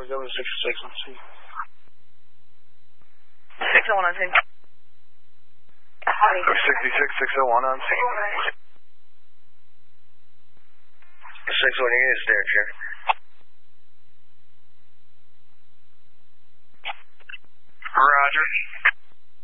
we go to 66 on C. 601 on scene. 66, 601 on scene. 601, you're going to stare, Chair. Roger.